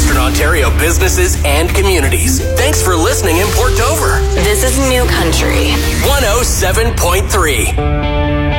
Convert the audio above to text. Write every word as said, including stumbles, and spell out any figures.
Western Ontario businesses and communities. Thanks for listening in Port Dover. This is New Country one oh seven point three.